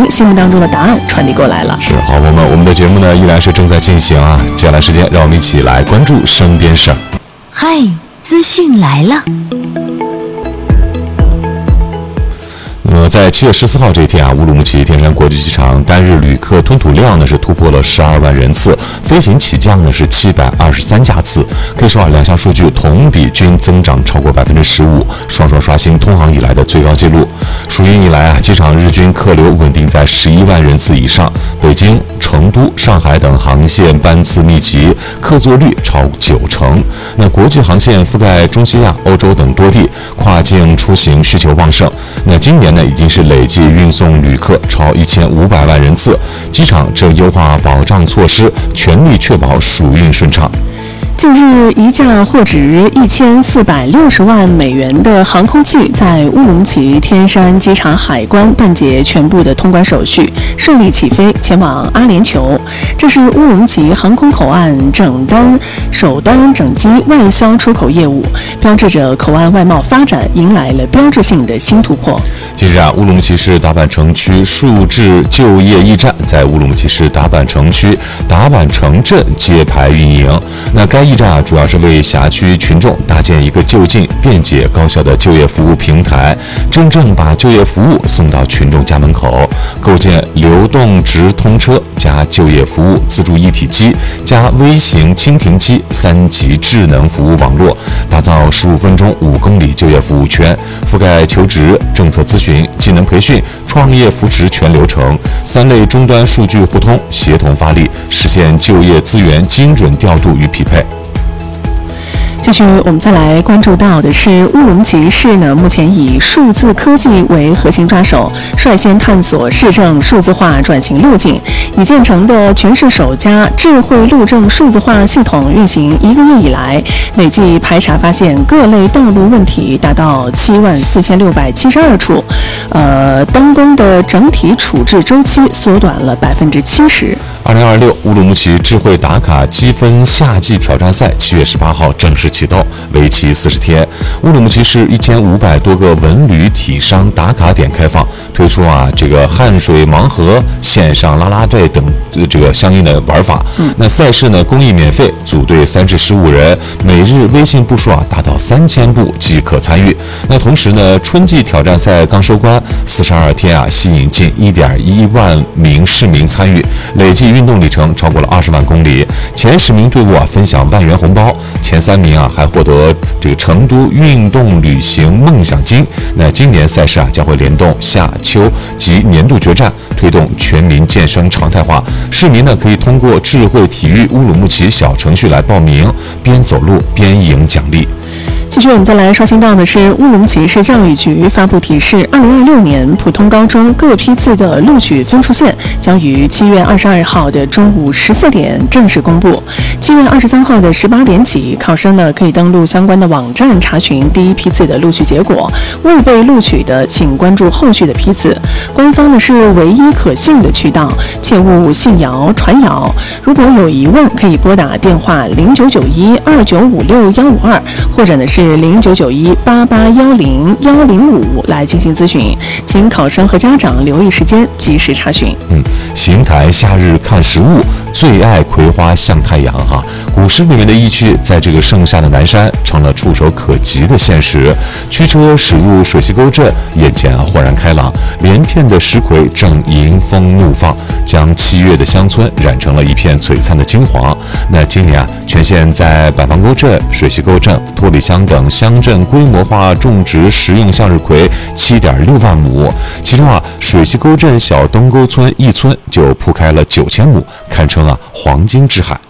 心目当中的答案传递过来了。 是，好朋友们，我们的节目呢依然是正在进行啊。接下来时间，让我们一起来关注身边事儿。 嗨，资讯来了。 在7月14号这一天啊，乌鲁木齐天山国际机场单日旅客吞吐量呢是突破了12万人次，飞行起降呢是723架次。可以说啊，两项数据同比均增长超过15%，双双刷新通航以来的最高纪录。数月以来啊，机场日均客流稳定在11万人次以上，北京、成都、上海等航线班次密集，客座率超90%。那国际航线覆盖中西亚、欧洲等多地，跨境出行需求旺盛。那今年呢，已经是累计运送旅客超1500万人次，机场正优化保障措施，全力确保属运顺畅。 近日，一架货值1460万美元的航空器在乌鲁木齐天山机场海关办结全部的通关手续，顺利起飞前往阿联酋。这是乌鲁木齐航空口岸首单整机外销出口业务，标志着口岸外贸发展迎来了标志性的新突破。 近日啊，乌鲁木齐市达坂城区数字就业驿站在乌鲁木齐市达坂城区达坂城镇揭牌运营。那该驿站啊，主要是为辖区群众搭建一个就近、便捷、高效的就业服务平台，真正把就业服务送到群众家门口，构建流动直通车加就业服务自助一体机加微型蜻蜓机3级智能服务网络，打造15分钟5公里就业服务圈，覆盖求职、政策咨询、技能培训、创业扶持全流程，3类终端数据互通，协同发力，实现就业资源精准调度与匹配。 继续，我们再来关注到的是乌鲁木齐市呢，目前以数字科技为核心抓手，率先探索市政数字化转型路径。已建成的全市首家智慧路政数字化系统运行1个月以来，累计排查发现各类道路问题达到74672处，灯光的整体处置周期缩短了70%。 2026乌鲁木齐智慧打卡积分夏季挑战赛7月18号正式启动，为期40天。乌鲁木齐市1500多个文旅体商打卡点开放，推出这个汗水盲盒、线上啦啦队等这个相应的玩法。那赛事呢，公益免费，组队3至15人，每日微信步数达到3000步即可参与。那同时呢，春季挑战赛刚收官，42天吸引近1.1万名市民参与，累计运动里程超过了20万公里。前10名队伍分享万元红包，前3名还获得这个成都运动旅行梦想金。那今年赛事将会联动夏秋及年度决战，推动全民健身常态化。市民呢可以通过智慧体育乌鲁木齐小程序来报名，边走路边赢奖励。 继续，我们再来刷新到的是乌鲁木齐市教育局发布提示，2026年普通高中各批次的录取分数线将于7月22号的中午14点正式公布。7月23号的18点起，考生呢可以登录相关的网站查询第一批次的录取结果，未被录取的请关注后续的批次。官方呢是唯一可信的渠道，切勿信谣传谣。如果有疑问，可以拨打电话099129565152，或者呢是09918810105105来进行咨询，请考生和家长留意时间，及时查询。 邢台夏日看实物，最爱葵花向太阳古诗里面的意趣，在这个盛夏的南山成了触手可及的现实。驱车驶入水西沟镇，眼前豁然开朗，连片的石葵正迎风怒放，将7月的乡村染成了一片璀璨的金黄。那今年全县在百方沟镇、水西沟镇、托里乡等乡镇规模化种植食用向日葵7.6万亩，其中水西沟镇小东沟村一村就铺开了9000亩，堪称黄金之海。